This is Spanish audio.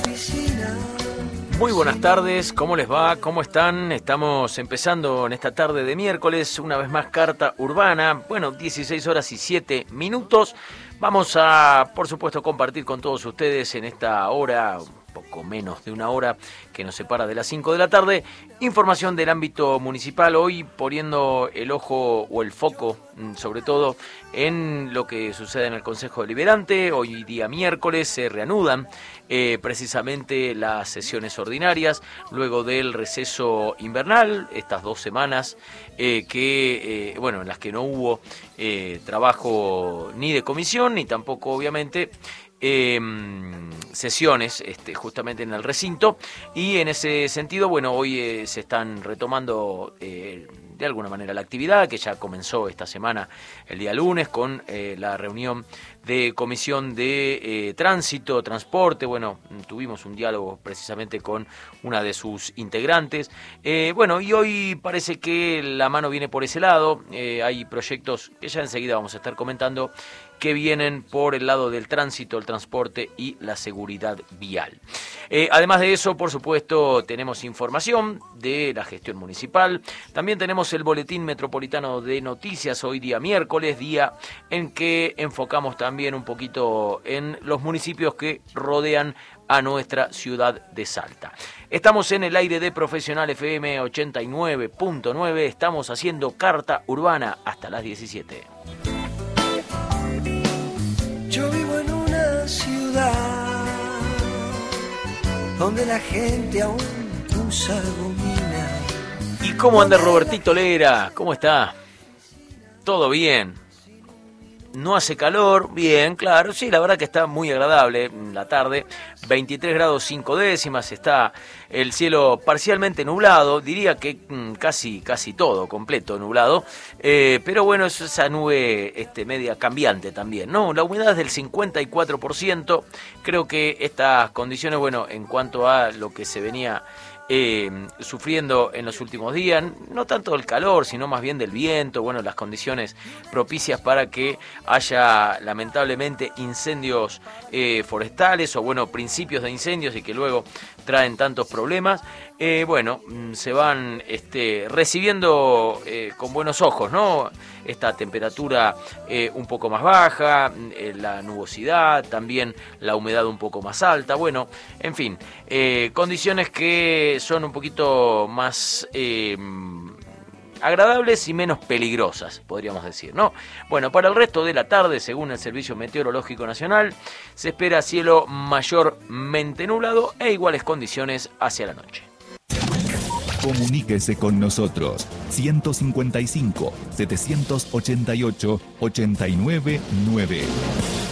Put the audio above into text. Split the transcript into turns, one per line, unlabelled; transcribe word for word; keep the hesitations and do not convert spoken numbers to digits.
piscina.
Muy buenas tardes, ¿cómo les va? ¿Cómo están? Estamos empezando en esta tarde de miércoles, una vez más Carta Urbana, bueno, dieciséis horas y siete minutos. Vamos a, por supuesto, compartir con todos ustedes en esta hora, un poco menos de una hora que nos separa de las cinco de la tarde, información del ámbito municipal, hoy poniendo el ojo o el foco, sobre todo, en lo que sucede en el Consejo Deliberante. Hoy día miércoles se reanudan eh, precisamente las sesiones ordinarias, luego del receso invernal, estas dos semanas eh, que, eh, bueno, en las que no hubo eh, trabajo ni de comisión, ni tampoco, obviamente, Eh, sesiones este, justamente en el recinto, y en ese sentido, bueno, hoy eh, se están retomando eh, de alguna manera la actividad que ya comenzó esta semana el día lunes con eh, la reunión de comisión de eh, tránsito, transporte. Bueno, tuvimos un diálogo precisamente con una de sus integrantes. Eh, bueno, y hoy parece que la mano viene por ese lado. Eh, hay proyectos que ya enseguida vamos a estar comentando que vienen por el lado del tránsito, el transporte y la seguridad vial. Eh, además de eso, por supuesto, tenemos información de la gestión municipal. También tenemos el Boletín Metropolitano de Noticias, hoy día miércoles, día en que enfocamos también un poquito en los municipios que rodean a nuestra ciudad de Salta. Estamos en el aire de Profesional F M ochenta y nueve punto nueve, estamos haciendo Carta Urbana hasta las diecisiete.
Yo vivo en una ciudad donde la gente aún usa gomina.
¿Y cómo anda Robertito Lera? ¿Cómo está? ¿Todo bien? No hace calor, bien, claro, sí, la verdad que está muy agradable la tarde, veintitrés grados cinco décimas, está el cielo parcialmente nublado, diría que mmm, casi casi todo, completo nublado, eh, pero bueno, es esa nube este, media cambiante también, ¿no? La humedad es del cincuenta y cuatro por ciento, creo que estas condiciones, bueno, en cuanto a lo que se venía Eh, sufriendo en los últimos días, no tanto del calor, sino más bien del viento, bueno, las condiciones propicias para que haya lamentablemente incendios eh, forestales o bueno, principios de incendios y que luego traen tantos problemas, eh, bueno, se van este, recibiendo eh, con buenos ojos, ¿no? Esta temperatura eh, un poco más baja, eh, la nubosidad, también la humedad un poco más alta, bueno, en fin, eh, condiciones que son un poquito más eh, agradables y menos peligrosas, podríamos decir, ¿no? Bueno, para el resto de la tarde, según el Servicio Meteorológico Nacional, se espera cielo mayormente nublado e iguales condiciones hacia la noche.
Comuníquese con nosotros, ciento cincuenta y cinco, setecientos ochenta y ocho, ochenta y nueve nueve.